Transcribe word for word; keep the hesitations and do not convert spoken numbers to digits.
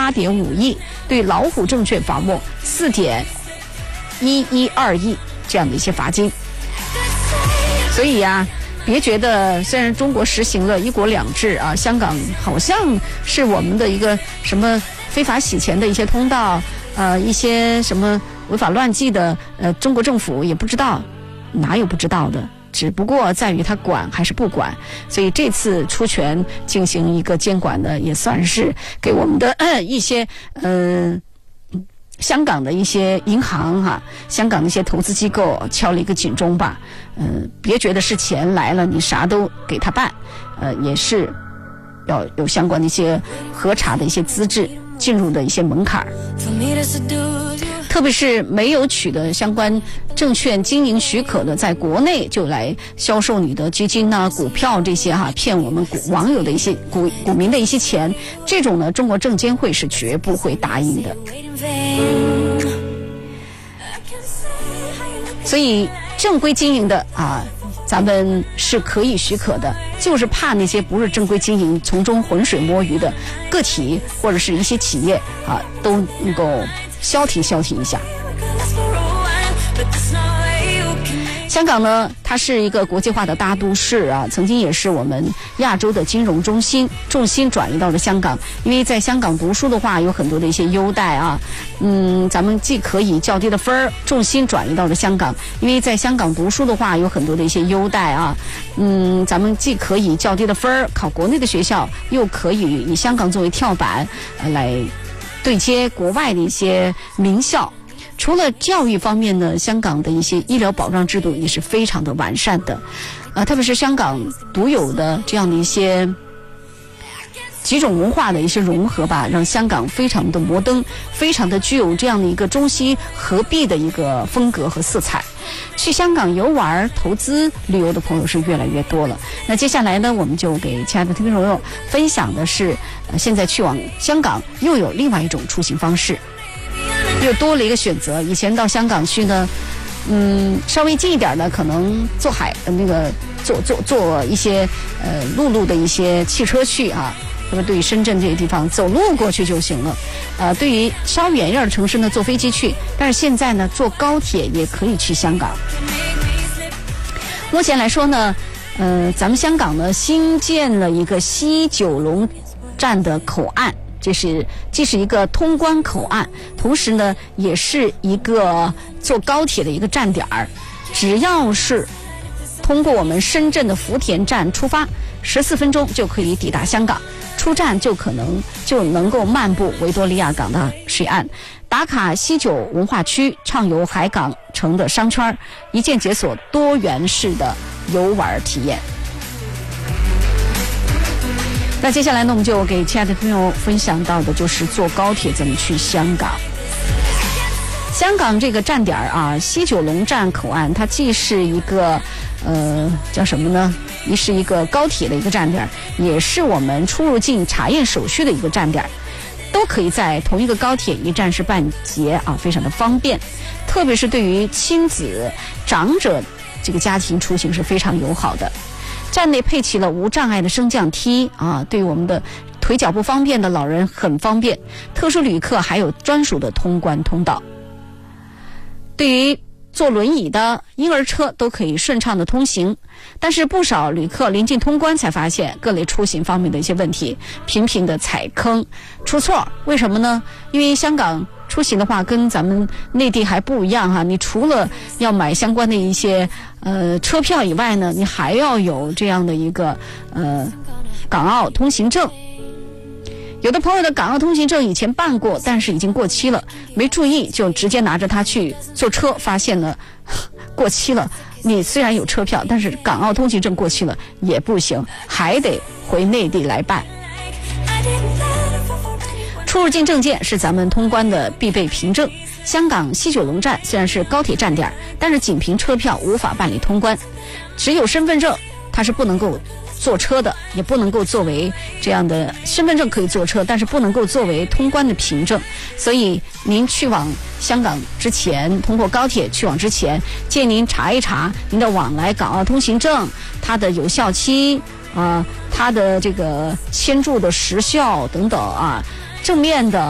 八点五亿，对老虎证券罚没四点一一二亿这样的一些罚金。所以呀、啊，别觉得虽然中国实行了一国两制啊，香港好像是我们的一个什么非法洗钱的一些通道，呃，一些什么违法乱纪的，呃，中国政府也不知道，哪有不知道的？只不过在于他管还是不管，所以这次出拳进行一个监管呢，也算是给我们的、呃、一些嗯。呃香港的一些银行哈、啊，香港的一些投资机构敲了一个警钟吧。嗯、呃，别觉得是钱来了你啥都给他办，呃，也是要有相关的一些核查的一些资质，进入的一些门槛。特别是没有取得相关证券经营许可的，在国内就来销售你的基金呐、啊、股票这些哈、啊，骗我们股网友的一些股股民的一些钱，这种呢，中国证监会是绝不会答应的。所以正规经营的啊，咱们是可以许可的，就是怕那些不是正规经营从中浑水摸鱼的个体或者是一些企业啊，都能够消停消停一下。香港呢，它是一个国际化的大都市啊，曾经也是我们亚洲的金融中心，重心转移到了香港。因为在香港读书的话，有很多的一些优待啊，嗯，咱们既可以较低的分儿，重心转移到了香港。因为在香港读书的话，有很多的一些优待啊，嗯，咱们既可以较低的分儿考国内的学校，又可以以香港作为跳板，呃，来对接国外的一些名校。除了教育方面呢，香港的一些医疗保障制度也是非常的完善的，呃，特别是香港独有的这样的一些几种文化的一些融合吧，让香港非常的摩登，非常的具有这样的一个中西合璧的一个风格和色彩。去香港游玩、投资、旅游的朋友是越来越多了。那接下来呢，我们就给亲爱的听众朋友分享的是，呃，现在去往香港又有另外一种出行方式。又多了一个选择，以前到香港去呢，嗯，稍微近一点的可能坐海呃那个坐坐坐一些呃陆路的一些汽车去啊，那么对于深圳这些地方走路过去就行了。呃，对于稍远一点的城市呢，坐飞机去，但是现在呢，坐高铁也可以去香港。目前来说呢，呃，咱们香港呢新建了一个西九龙站的口岸。这是既是一个通关口岸，同时呢，也是一个坐高铁的一个站点儿。只要是通过我们深圳的福田站出发，十四分钟就可以抵达香港。出站就可能就能够漫步维多利亚港的水岸，打卡西九文化区，畅游海港城的商圈，一键解锁多元式的游玩体验。那接下来呢，我们就给亲爱的朋友分享到的就是坐高铁怎么去香港。香港这个站点啊，西九龙站口岸，它既是一个呃叫什么呢？一是一个高铁的一个站点，也是我们出入境查验手续的一个站点，都可以在同一个高铁一站式办结啊，非常的方便。特别是对于亲子、长者这个家庭出行是非常友好的。站内配齐了无障碍的升降梯啊，对于我们的腿脚不方便的老人很方便。特殊旅客还有专属的通关通道。对于坐轮椅的婴儿车都可以顺畅的通行，但是不少旅客临近通关才发现各类出行方面的一些问题，频频的踩坑出错。为什么呢？因为香港出行的话跟咱们内地还不一样哈，你除了要买相关的一些呃车票以外呢，你还要有这样的一个呃港澳通行证。有的朋友的港澳通行证以前办过，但是已经过期了，没注意就直接拿着它去坐车，发现了过期了。你虽然有车票，但是港澳通行证过期了也不行，还得回内地来办。出入境证件是咱们通关的必备凭证。香港西九龙站虽然是高铁站点，但是仅凭车票无法办理通关，只有身份证它是不能够坐车的，也不能够作为这样的身份证可以坐车，但是不能够作为通关的凭证。所以您去往香港之前，通过高铁去往之前，建议您查一查您的往来港澳通行证它的有效期啊、呃，它的这个签注的时效等等啊，正面的